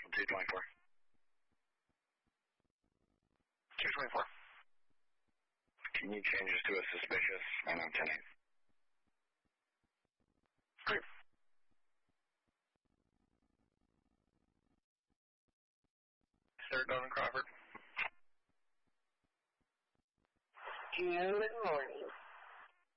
224. 224. Can you change this to a suspicious? I know, 10-8. Great. Sir, Donovan Crawford. Good morning.